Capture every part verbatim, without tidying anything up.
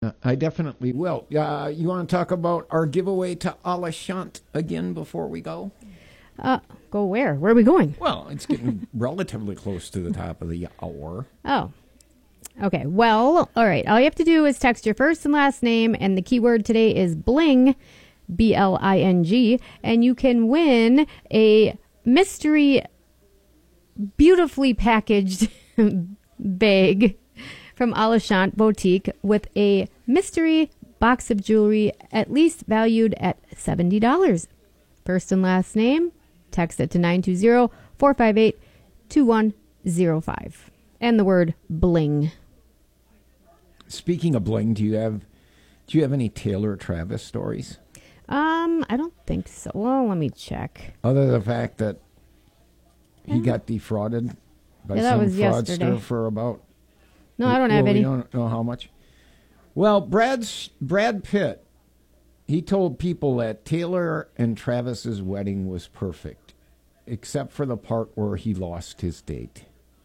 Uh, I definitely will. Uh, you want to talk about our giveaway to Alashant again before we go? Uh, go where? Where are we going? Well, it's getting relatively close to the top of the hour. Oh. Okay. Well, all right. All you have to do is text your first and last name, and the keyword today is bling, B L I N G, and you can win a mystery, beautifully packaged bag from Alashant Boutique with a mystery box of jewelry at least valued at seventy dollars. First and last name, text it to nine two zero, four five eight, two one zero five. And the word bling. Speaking of bling, do you have do you have any Taylor Travis stories? Um, I don't think so. Well, let me check. Other than the fact that he got defrauded by Yeah, that some was fraudster yesterday. for about... No, I don't have well, any. We don't know how much. Well, Brad's, Brad Pitt, he told people that Taylor and Travis's wedding was perfect, except for the part where he lost his date.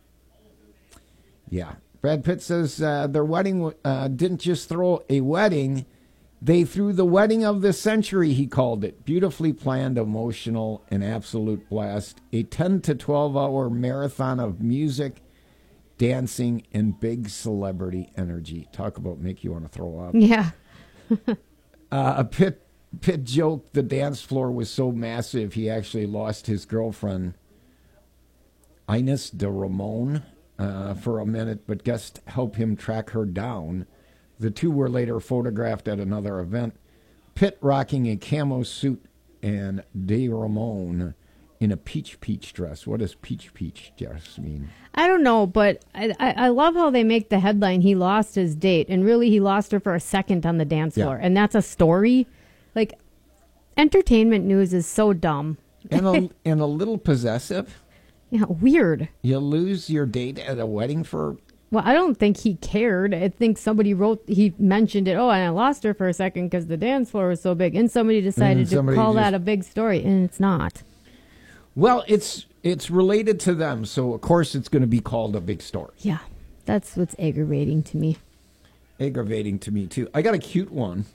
Yeah. Brad Pitt says uh, their wedding uh, didn't just throw a wedding, they threw the wedding of the century, he called it. Beautifully planned, emotional, an absolute blast. A ten to twelve hour marathon of music, dancing, and big celebrity energy. Talk about make you want to throw up. Yeah. uh, a Pitt, Pitt joked the dance floor was so massive he actually lost his girlfriend, Ines de Ramon, uh, for a minute, but guests helped him track her down. The two were later photographed at another event. Pitt rocking a camo suit and de Ramon in a peach peach dress. What does peach peach dress mean? I don't know, but I, I, I love how they make the headline, he lost his date, and really he lost her for a second on the dance floor. Yeah. And that's a story. Like, entertainment news is so dumb. And a, and a little possessive. Yeah, weird. You lose your date at a wedding for... Well, I don't think he cared. I think somebody wrote, he mentioned it, oh, and I lost her for a second because the dance floor was so big. And somebody decided And somebody to call just- that a big story, and it's not. Well, it's it's related to them, so of course it's going to be called a big story. Yeah, that's what's aggravating to me. Aggravating to me, too. I got a cute one.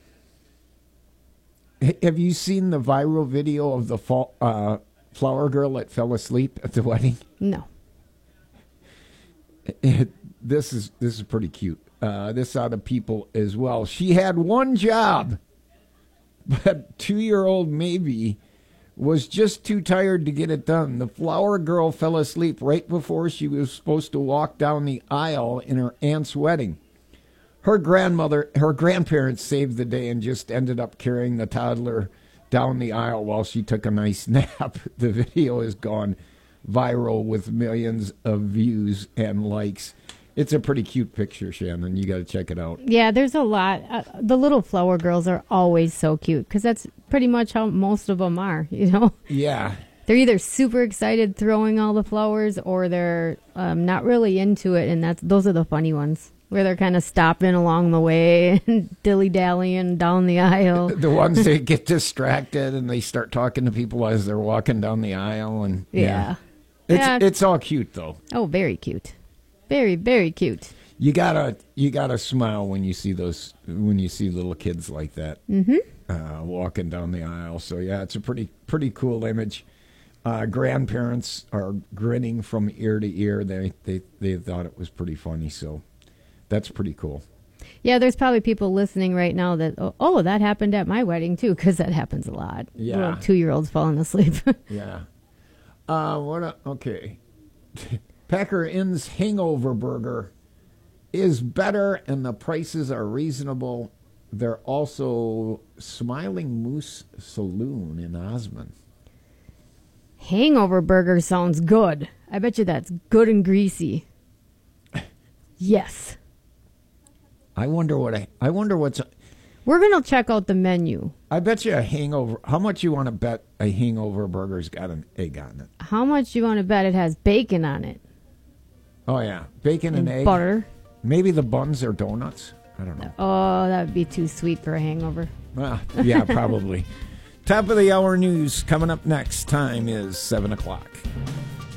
H- Have you seen the viral video of the fall, uh, flower girl that fell asleep at the wedding? No. It, this is this is pretty cute. Uh, this out of People as well. She had one job, but two-year-old Maybe was just too tired to get it done. The flower girl fell asleep right before she was supposed to walk down the aisle in her aunt's wedding. Her grandmother, her grandparents saved the day and just ended up carrying the toddler down the aisle while she took a nice nap. The video has gone viral with millions of views and likes. It's a pretty cute picture, Shannon. You got to check it out. Yeah, there's a lot. Uh, the little flower girls are always so cute because that's pretty much how most of them are, you know? Yeah. They're either super excited throwing all the flowers or they're um, not really into it, and that's those are the funny ones where they're kind of stopping along the way and dilly-dallying down the aisle. The ones that get distracted and they start talking to people as they're walking down the aisle. And Yeah. yeah. It's, Yeah. it's all cute, though. Oh, very cute. Very, very cute. You gotta you gotta smile when you see those when you see little kids like that Mm-hmm. uh, walking down the aisle. So yeah, it's a pretty pretty cool image. Uh, grandparents are grinning from ear to ear. They they they thought it was pretty funny. So that's pretty cool. Yeah, there's probably people listening right now that, oh, oh that happened at my wedding, too, because that happens a lot. Yeah. Little two-year-olds falling asleep. Yeah. Uh, what? A, okay. Packer Inn's Hangover Burger is better, and the prices are reasonable. They're also Smiling Moose Saloon in Osmond. Hangover burger sounds good. I bet you that's good and greasy. Yes. I wonder what I. I wonder what's. We're going to check out the menu. I bet you a hangover. How much you want to bet a hangover burger's got an egg on it? How much you want to bet it has bacon on it? Oh yeah, bacon and, And egg. butter. Maybe the buns are donuts. I don't know. Oh, that would be too sweet for a hangover. Well, yeah, probably. Top of the hour news coming up next. Time is seven o'clock.